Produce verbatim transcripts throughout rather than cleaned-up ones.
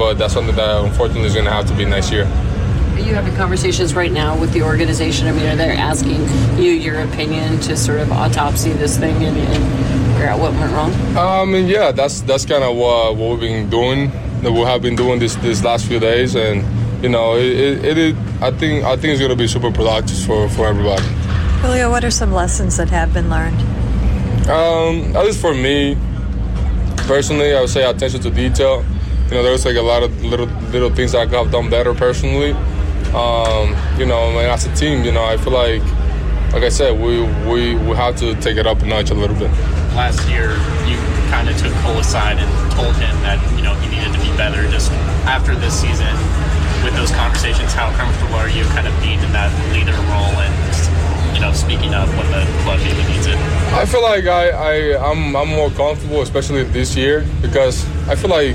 but that's something that unfortunately is going to have to be next year. Are you having conversations right now with the organization? I mean, are they asking you your opinion to sort of autopsy this thing and, and figure out what went wrong? I mean, yeah, that's that's kind of what, what we've been doing. That we have been doing this this last few days, and you know, it, it, it I think I think it's going to be super productive for, for everybody. Julio, what are some lessons that have been learned? Um, at least for me, personally, I would say attention to detail. You know, there's like a lot of little little things that I could have done better personally. Um, you know, and as a team, you know, I feel like, like I said, we, we, we have to take it up a notch a little bit. Last year, you kind of took Cole aside and told him that, you know, he needed to be better. Just after this season, with those conversations, how comfortable are you kind of being in that leader role and, you know, speaking up when the club maybe needs it? I feel like I, I, I'm, I'm more comfortable, especially this year, because I feel like,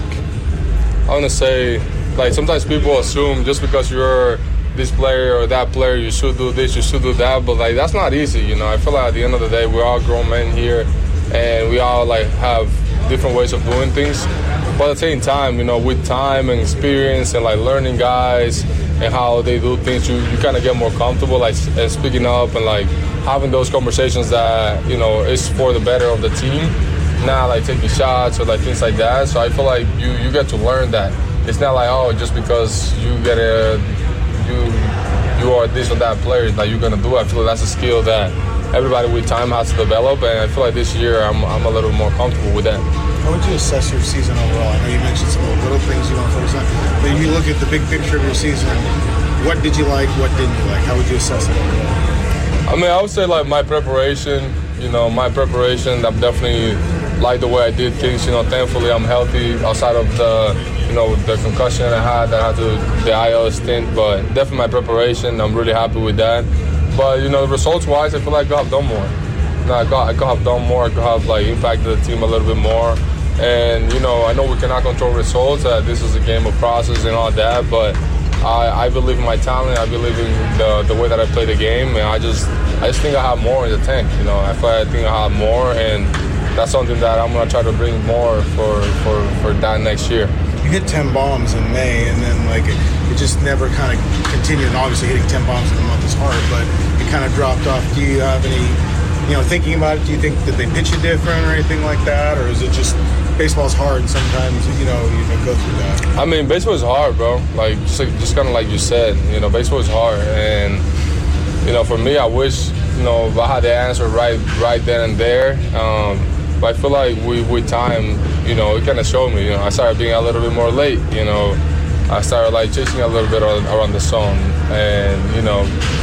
I want to say, like sometimes people assume just because you're this player or that player, you should do this, you should do that, but like that's not easy, you know. I feel like at the end of the day, we're all grown men here, and we all like have different ways of doing things. But at the same time, you know, with time and experience and like learning guys and how they do things, you, you kind of get more comfortable, like and speaking up and like having those conversations that, you know, is for the better of the team, not like taking shots or like things like that. So I feel like you you get to learn that. It's not like, oh, just because you get a, you you are this or that player that you're gonna do. I feel like that's a skill that everybody with time has to develop, and I feel like this year I'm I'm a little more comfortable with that. How would you assess your season overall? I know you mentioned some of the little things you want to focus on, but if you look at the big picture of your season, what did you like, what didn't you like? How would you assess it overall? I mean, I would say like my preparation, you know, my preparation, I'm definitely like the way I did things. You know, thankfully I'm healthy outside of the, you know, the concussion I had, that I had to, the I L stint, but definitely my preparation, I'm really happy with that. But, you know, results-wise, I feel like I could have done more. You know, I, could, I could have done more, I could have, like, impacted the team a little bit more. And, you know, I know we cannot control results, uh, this is a game of process and all that, but I, I believe in my talent, I believe in the, the way that I play the game, and I just I just think I have more in the tank, you know. I feel like I think I have more, and that's something that I'm going to try to bring more for, for, for that next year. You hit ten bombs in May, and then like it, it just never kind of continued. And obviously, hitting ten bombs in a month is hard, but it kind of dropped off. Do you have any, you know, thinking about it? Do you think that they pitch you different or anything like that, or is it just baseball's hard and sometimes you know you go through that? I mean, baseball is hard, bro. Like just, just kind of like you said, you know, baseball is hard, and you know, for me, I wish you know I had the answer right, right then and there. Um, But I feel like we, with time, you know, it kind of showed me. You know, I started being a little bit more late. You know, I started like chasing a little bit around the zone, and you know,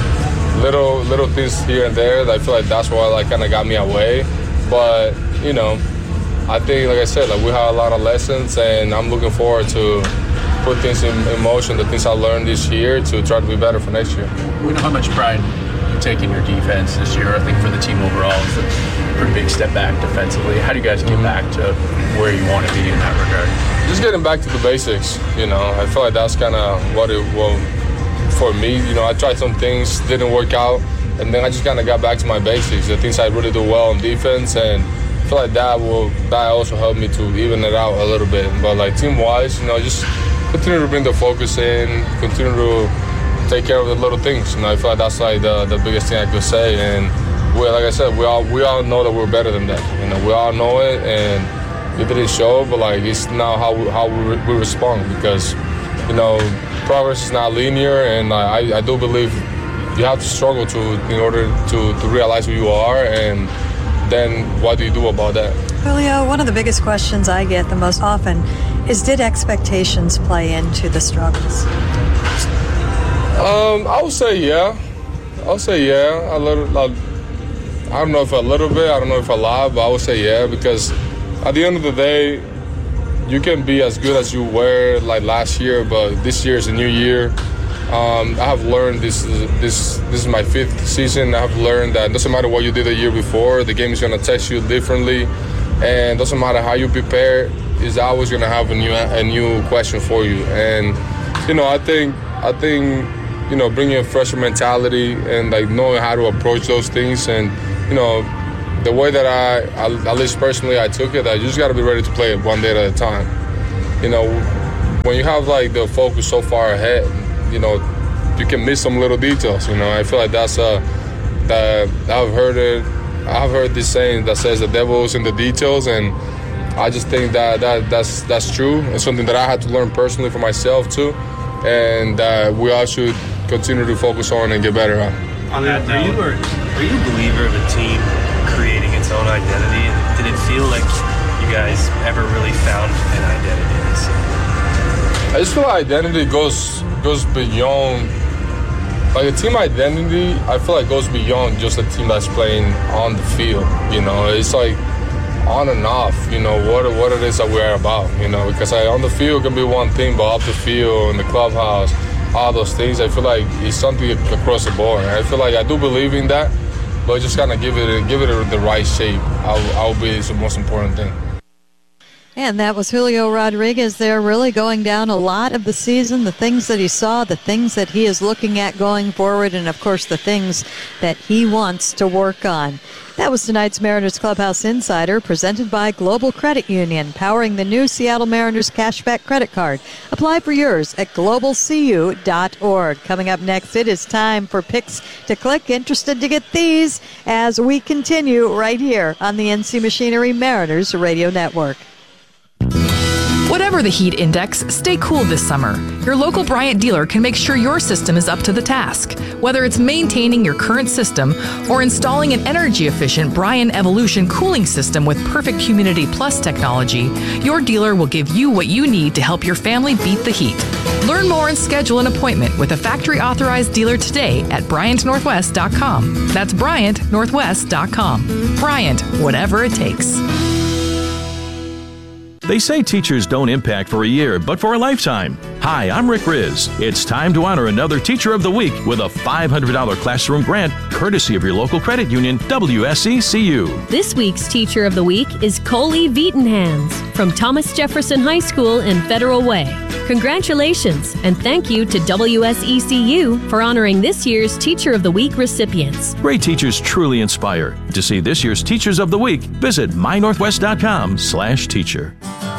little little things here and there. I feel like that's what like kind of got me away. But you know, I think, like I said, like we have a lot of lessons, and I'm looking forward to put things in, in motion. The things I learned this year to try to be better for next year. We know how much pride you take in your defense this year. I think for the team overall, it's a pretty big step back defensively. How do you guys get back to where you want to be in that regard? Just getting back to the basics, you know. I feel like that's kind of what it will for me. You know, I tried some things, didn't work out, and then I just kind of got back to my basics, the things I really do well on defense, and I feel like that will that also helped me to even it out a little bit. But like team-wise, you know, just continue to bring the focus in, continue to take care of the little things. You know, I feel like that's like the, the biggest thing I could say. And we, like I said, we all we all know that we're better than that. You know, we all know it, and it didn't show, but like it's now how we, how we, we respond, because you know progress is not linear, and I, I do believe you have to struggle to in order to, to realize who you are, and then what do you do about that? Julio, one of the biggest questions I get the most often is, did expectations play into the struggles? Um, I would say yeah. I would say yeah. A little. Like, I don't know if a little bit. I don't know if a lot, but I would say yeah, because at the end of the day, you can be as good as you were like last year, but this year is a new year. Um, I have learned this. This this is my fifth season. I have learned that it doesn't matter what you did the year before, the game is going to test you differently, and it doesn't matter how you prepare. Is always going to have a new a new question for you. And you know, I think I think. you know, bringing a fresher mentality and like knowing how to approach those things, and you know, the way that I, I at least personally, I took it, I just got to be ready to play it one day at a time. You know, When you have like the focus so far ahead, you know, you can miss some little details. You know, I feel like that's uh that I've heard it. I've heard this saying that says the devil's in the details, and I just think that, that that's that's true. It's something that I had to learn personally for myself too, and uh, we all should continue to focus on and get better at. Are you, are you a believer of a team creating its own identity? Did it feel like you guys ever really found an identity in this season? I just feel like identity goes goes beyond. Like a team identity, I feel like goes beyond just a team that's playing on the field. You know, it's like on and off. You know what what it is that we're about. You know, because I, on the field can be one thing, but off the field in the clubhouse, all those things, I feel like it's something across the board. I feel like I do believe in that, but just kind of give it give it the right shape. I'll, I'll be the most important thing. And that was Julio Rodriguez there, really going down a lot of the season, the things that he saw, the things that he is looking at going forward, and, of course, the things that he wants to work on. That was tonight's Mariners Clubhouse Insider, presented by Global Credit Union, powering the new Seattle Mariners Cashback Credit Card. Apply for yours at global c u dot org. Coming up next, it is time for Picks to Click. Interested to get these as we continue right here on the N C Machinery Mariners Radio Network. Whatever the heat index, stay cool this summer. Your local Bryant dealer can make sure your system is up to the task. Whether it's maintaining your current system or installing an energy-efficient Bryant Evolution cooling system with perfect Humidity Plus technology, your dealer will give you what you need to help your family beat the heat. Learn more and schedule an appointment with a factory-authorized dealer today at bryant northwest dot com. That's bryant northwest dot com. Bryant, whatever it takes. They say teachers don't impact for a year, but for a lifetime. Hi, I'm Rick Riz. It's time to honor another Teacher of the Week with a five hundred dollars classroom grant, courtesy of your local credit union, W S E C U. This week's Teacher of the Week is Coley Vietenhans from Thomas Jefferson High School in Federal Way. Congratulations, and thank you to W S E C U for honoring this year's Teacher of the Week recipients. Great teachers truly inspire. To see this year's Teachers of the Week, visit my northwest dot com slash teacher.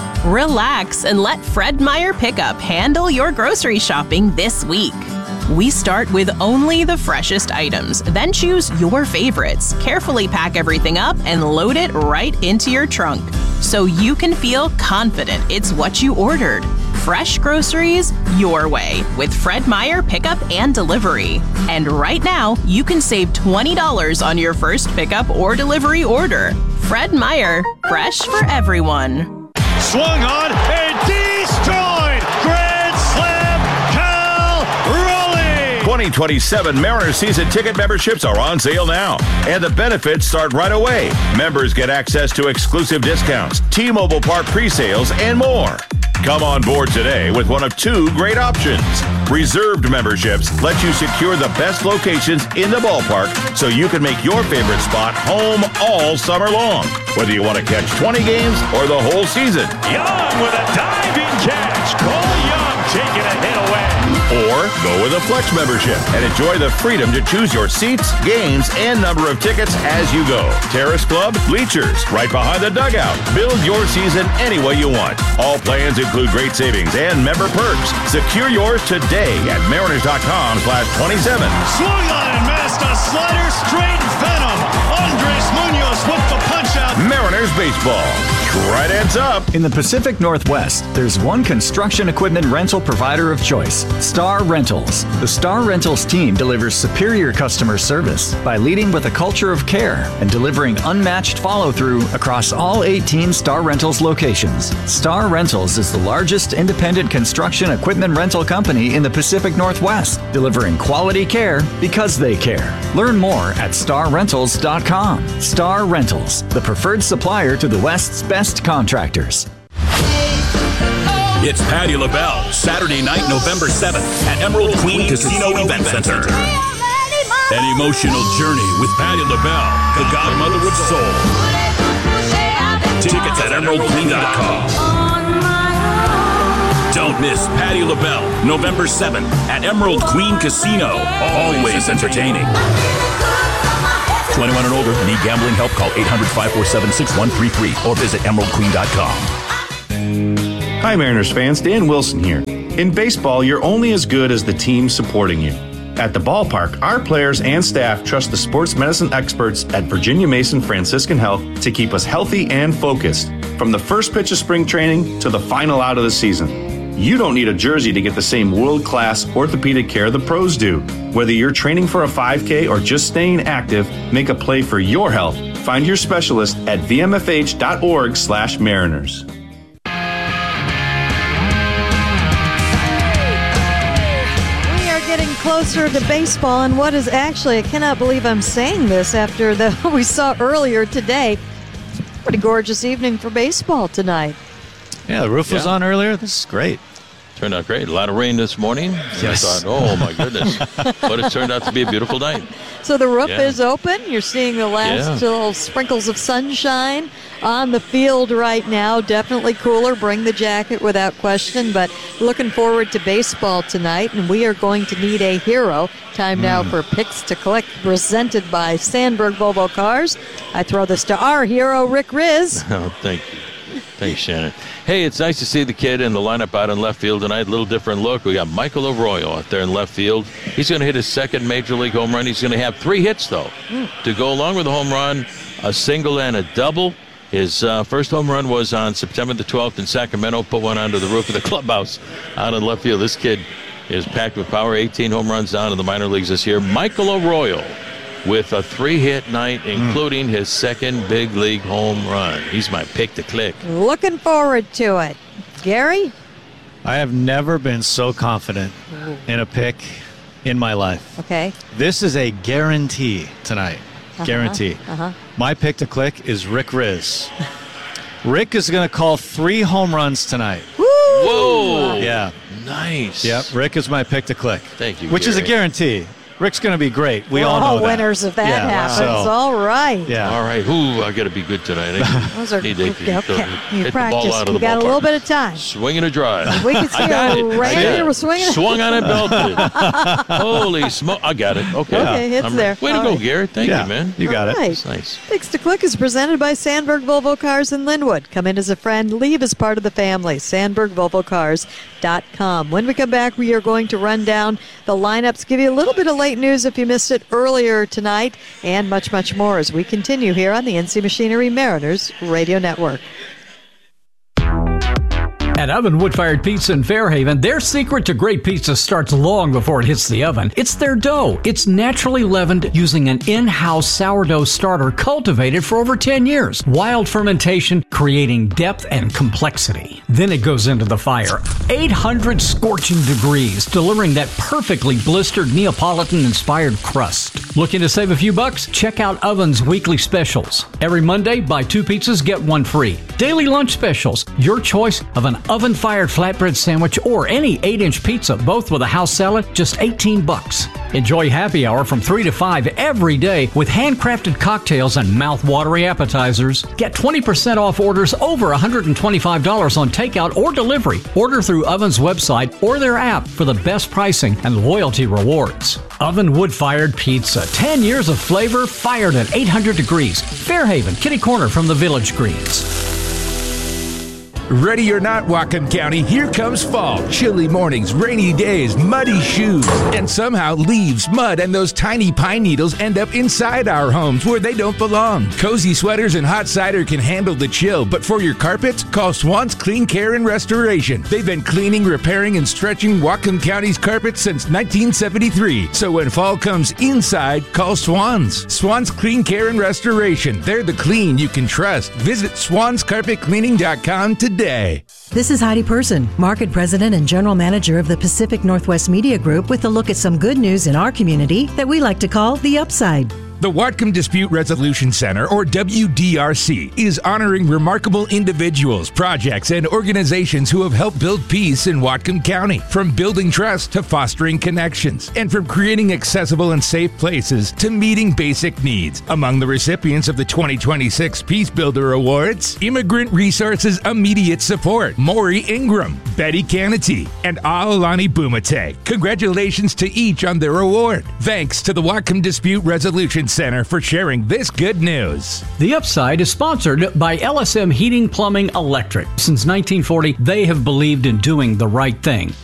Relax and let Fred Meyer Pickup handle your grocery shopping this week. We start with only the freshest items, then choose your favorites. Carefully pack everything up and load it right into your trunk so you can feel confident it's what you ordered. Fresh groceries your way with Fred Meyer Pickup and Delivery. And right now, you can save twenty dollars on your first pickup or delivery order. Fred Meyer, fresh for everyone. Swung on and destroyed! Grand Slam, Cal Raleigh! twenty twenty-seven Mariners season ticket memberships are on sale now, and the benefits start right away. Members get access to exclusive discounts, T-Mobile Park pre-sales, and more. Come on board today with one of two great options. Reserved memberships let you secure the best locations in the ballpark so you can make your favorite spot home all summer long. Whether you want to catch twenty games or the whole season. Young with a diving catch. Cole Young taking a hit away. Or go with a Flex membership and enjoy the freedom to choose your seats, games, and number of tickets as you go. Terrace Club, bleachers, right behind the dugout. Build your season any way you want. All plans include great savings and member perks. Secure yours today at mariners dot com slash twenty-seven. Swung on and missed a slider, straight venom. Andres Munoz with the punch out. Mariners baseball. Tridents up. In the Pacific Northwest, there's one construction equipment rental provider of choice, Star Rentals. The Star Rentals team delivers superior customer service by leading with a culture of care and delivering unmatched follow-through across all eighteen Star Rentals locations. Star Rentals is the largest independent construction equipment rental company in the Pacific Northwest, delivering quality care because they care. Learn more at star rentals dot com. Star Rentals, the preferred supplier to the West's best contractors. It's Patti LaBelle, Saturday night, November seventh at Emerald Queen Casino Event Center. An emotional journey with Patti LaBelle, the godmother of soul. Tickets at emerald queen dot com. Don't miss Patti LaBelle, November seventh at Emerald Queen Casino. Always entertaining. twenty-one and older, need gambling help? Call eight hundred, five four seven, six one three three or visit emerald queen dot com. Hi, Mariners fans. Dan Wilson here. In baseball, you're only as good as the team supporting you. At the ballpark, our players and staff trust the sports medicine experts at Virginia Mason Franciscan Health to keep us healthy and focused, from the first pitch of spring training to the final out of the season. You don't need a jersey to get the same world-class orthopedic care the pros do. Whether you're training for a five K or just staying active, make a play for your health. Find your specialist at v m f h dot org slash mariners. Closer to baseball, and what is actually, I cannot believe I'm saying this after the we saw earlier today. Pretty gorgeous evening for baseball tonight. Yeah, the roof was Yeah. on earlier. This is great. Turned out great. A lot of rain this morning. Yes. I thought, oh my goodness. But it turned out to be a beautiful night. So the roof Yeah. is open. You're seeing the last Yeah. little sprinkles of sunshine on the field right now. Definitely cooler. Bring the jacket without question. But looking forward to baseball tonight. And we are going to need a hero. Time now Mm. for Picks to Click, presented by Sandberg Volvo Cars. I throw this to our hero, Rick Riz. Oh, thank you. Thanks, Shannon. Hey, it's nice to see the kid in the lineup out in left field tonight. A little different look. We got Michael Arroyo out there in left field. He's going to hit his second Major League home run. He's going to have three hits, though, Mm. to go along with a home run, a single and a double. His uh, first home run was on September the twelfth in Sacramento. Put one onto the roof of the clubhouse out in left field. This kid is packed with power. eighteen home runs down in the minor leagues this year. Michael Arroyo with a three-hit night, including his second big league home run. He's my pick to click. Looking forward to it. Gary? I have never been so confident in a pick in my life. Okay. This is a guarantee tonight. Uh-huh. Guarantee. Uh-huh. My pick to click is Rick Riz. Rick is going to call three home runs tonight. Whoa! Yeah. Nice. Yep. Rick is my pick to click. Thank you, Which is a Gary. guarantee. Rick's going to be great. We We're all know that. winners if that Yeah, happens. so- All right. Yeah. All right. Ooh, I got to be good tonight. I Those are need to okay. hit okay. You the practice. ball out of You the got a ballpark. little bit of time. Swinging a drive. We can see I got a it. right I got here. it. We're swinging. Swung on it, belted. Holy smoke. I got it. Okay. Okay, it's I'm there. Way to All go, right. Gary. Thank Yeah, you, man. you got All it. right. That's nice. Picks to Click is presented by Sandberg Volvo Cars in Linwood. Come in as a friend, leave as part of the family. Sandberg Volvo Cars dot com. When we come back, we are going to run down the lineups, give you a little bit of late news if you missed it earlier tonight, and much, much more as we continue here on the N C Machinery Mariners Radio Network. At Oven Wood-Fired Pizza in Fairhaven, their secret to great pizza starts long before it hits the oven. It's their dough. It's naturally leavened using an in-house sourdough starter cultivated for over ten years. Wild fermentation, creating depth and complexity. Then it goes into the fire. eight hundred scorching degrees, delivering that perfectly blistered Neapolitan-inspired crust. Looking to save a few bucks? Check out Oven's weekly specials. Every Monday, buy two pizzas, get one free. Daily lunch specials. Your choice of an oven-fired flatbread sandwich or any eight-inch pizza, both with a house salad, just eighteen bucks. Enjoy happy hour from three to five every day with handcrafted cocktails and mouth-watering appetizers. Get twenty percent off orders over one hundred twenty-five dollars on takeout or delivery. Order through Oven's website or their app for the best pricing and loyalty rewards. Oven Wood-Fired Pizza. ten years of flavor, fired at eight hundred degrees. Fairhaven, kitty corner from the Village Greens. Ready or not, Whatcom County, here comes fall. Chilly mornings, rainy days, muddy shoes, and somehow leaves, mud, and those tiny pine needles end up inside our homes where they don't belong. Cozy sweaters and hot cider can handle the chill, but for your carpets, call Swan's Clean Care and Restoration. They've been cleaning, repairing, and stretching Whatcom County's carpets since nineteen seventy-three. So when fall comes inside, call Swan's. Swan's Clean Care and Restoration. They're the clean you can trust. Visit swans carpet cleaning dot com today. This is Heidi Person, Market President and General Manager of the Pacific Northwest Media Group, with a look at some good news in our community that we like to call the upside. The Whatcom Dispute Resolution Center, or W D R C, is honoring remarkable individuals, projects, and organizations who have helped build peace in Whatcom County. From building trust to fostering connections, and from creating accessible and safe places to meeting basic needs. Among the recipients of the twenty twenty-six Peace Builder Awards, Immigrant Resources Immediate Support, Maury Ingram, Betty Canity, and Aolani Bumate. Congratulations to each on their award. Thanks to the Whatcom Dispute Resolution Event Center for sharing this good news. The Upside is sponsored by L S M Heating, Plumbing, Electric. Since nineteen forty, they have believed in doing the right thing.